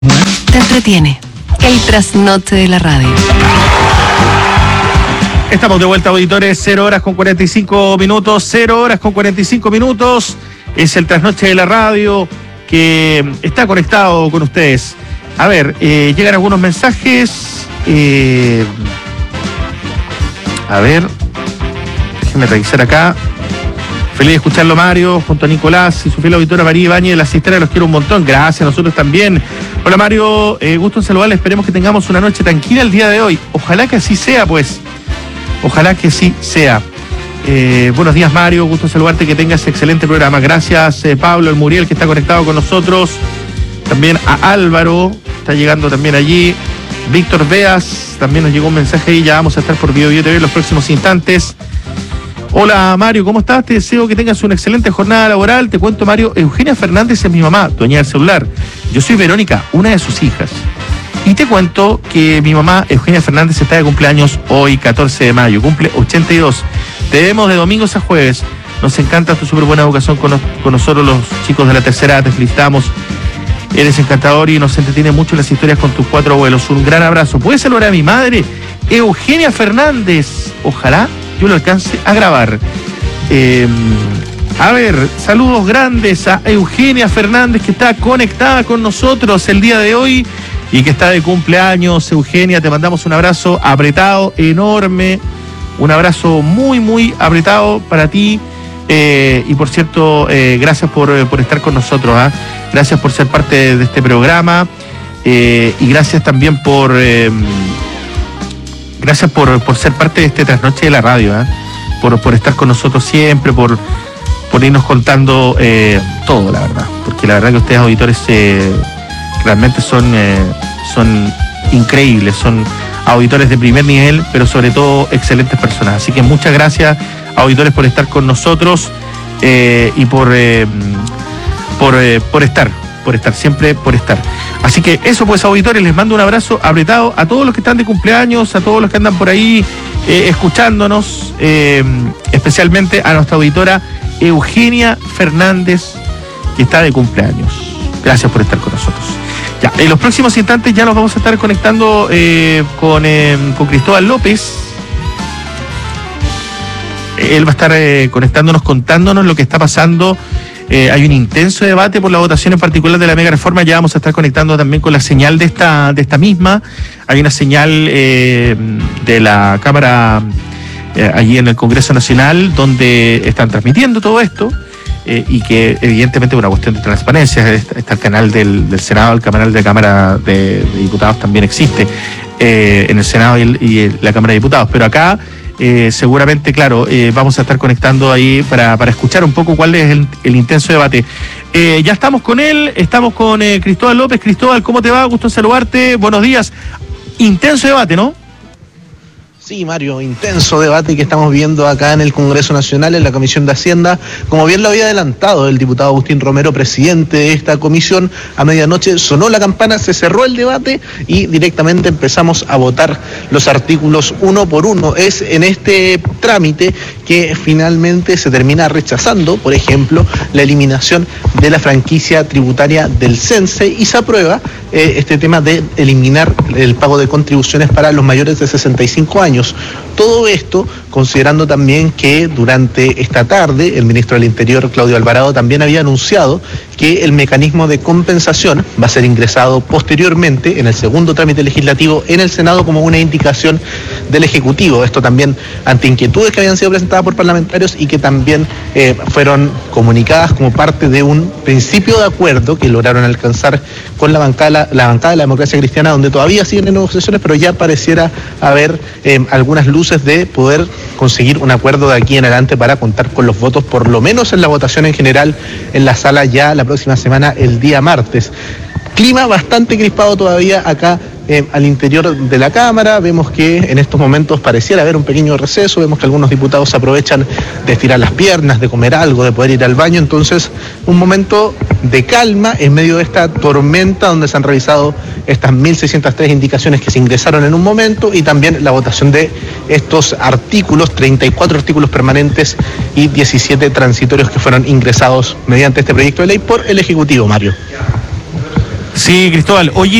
Te entretiene. El trasnoche de la radio. Estamos de vuelta, auditores. 0 horas con 45 minutos. 0 horas con 45 minutos. Es el trasnoche de la radio que está conectado con ustedes. A ver, llegan algunos mensajes. A ver, déjenme revisar acá. Feliz de escucharlo, Mario, junto a Nicolás y su fiel auditora María Ibáñez de la Cisterna, los quiero un montón. Gracias, nosotros también. Hola, Mario, gusto en saludarle. Esperemos que tengamos una noche tranquila el día de hoy. Ojalá que así sea, pues. Ojalá que sí sea. Buenos días, Mario, gusto en saludarte, que tengas excelente programa. Gracias, Pablo, el Muriel, que está conectado con nosotros. También a Álvaro, está llegando también allí. Víctor Beas, también nos llegó un mensaje ahí. Ya vamos a estar por Bio TV en los próximos instantes. Hola, Mario, ¿cómo estás? Te deseo que tengas una excelente jornada laboral. Te cuento, Mario, Eugenia Fernández es mi mamá, dueña del celular. Yo soy Verónica, una de sus hijas. Y te cuento que mi mamá, Eugenia Fernández, está de cumpleaños hoy, 14 de mayo. Cumple 82. Te vemos de domingos a jueves. Nos encanta tu súper buena educación con nosotros, los chicos de la tercera edad. Te felicitamos. Eres encantador y nos entretiene mucho las historias con tus 4 abuelos. Un gran abrazo. ¿Puedes saludar a mi madre, Eugenia Fernández? Ojalá yo lo alcance a grabar. A ver, saludos grandes a Eugenia Fernández, que está conectada con nosotros el día de hoy y que está de cumpleaños. Eugenia, te mandamos un abrazo apretado, enorme, un abrazo muy, muy apretado para ti. Y por cierto, gracias por estar con nosotros, ¿eh? Gracias por ser parte de este programa, y gracias también por ser parte de este trasnoche de la radio, ¿eh? Por estar con nosotros siempre, por irnos contando todo, la verdad, porque la verdad que ustedes, auditores, realmente son increíbles, son auditores de primer nivel, pero sobre todo excelentes personas. Así que muchas gracias, auditores, por estar con nosotros, y por estar siempre, por estar. Así que eso, pues, auditores, les mando un abrazo apretado a todos los que están de cumpleaños, a todos los que andan por ahí escuchándonos, especialmente a nuestra auditora Eugenia Fernández, que está de cumpleaños. Gracias por estar con nosotros. Ya, en los próximos instantes ya nos vamos a estar conectando con Cristóbal López. Él va a estar conectándonos, contándonos lo que está pasando. Hay un intenso debate por la votación en particular de la mega reforma. Ya vamos a estar conectando también con la señal de esta misma. Hay una señal de la Cámara allí en el Congreso Nacional, donde están transmitiendo todo esto, y que evidentemente es una cuestión de transparencia. Está el canal del Senado, el canal de Cámara de Diputados también existe en el Senado y la Cámara de Diputados, pero acá seguramente, claro, vamos a estar conectando ahí para escuchar un poco cuál es el intenso debate. Ya estamos con él, estamos con Cristóbal López. Cristóbal, ¿cómo te va? Gusto en saludarte, buenos días. Intenso debate, ¿no? Sí, Mario, intenso debate que estamos viendo acá en el Congreso Nacional, en la Comisión de Hacienda. Como bien lo había adelantado el diputado Agustín Romero, presidente de esta comisión, a medianoche sonó la campana, se cerró el debate y directamente empezamos a votar los artículos uno por uno. Es en este trámite que finalmente se termina rechazando, por ejemplo, la eliminación de la franquicia tributaria del CENSE, y se aprueba este tema de eliminar el pago de contribuciones para los mayores de 65 años. Todo esto considerando también que durante esta tarde el ministro del Interior, Claudio Alvarado, también había anunciado que el mecanismo de compensación va a ser ingresado posteriormente en el segundo trámite legislativo en el Senado como una indicación del Ejecutivo. Esto también ante inquietudes que habían sido presentadas por parlamentarios y que también fueron comunicadas como parte de un principio de acuerdo que lograron alcanzar con la bancada de la Democracia Cristiana, donde todavía siguen en negociaciones, pero ya pareciera haber algunas luces de poder conseguir un acuerdo de aquí en adelante para contar con los votos, por lo menos en la votación en general en la sala ya la próxima semana, el día martes. Clima bastante crispado todavía acá al interior de la Cámara. Vemos que en estos momentos pareciera haber un pequeño receso, vemos que algunos diputados aprovechan de estirar las piernas, de comer algo, de poder ir al baño. Entonces, un momento de calma en medio de esta tormenta donde se han revisado estas 1.603 indicaciones que se ingresaron en un momento, y también la votación de estos artículos, 34 artículos permanentes y 17 transitorios que fueron ingresados mediante este proyecto de ley por el Ejecutivo, Mario. Sí, Cristóbal. Oye,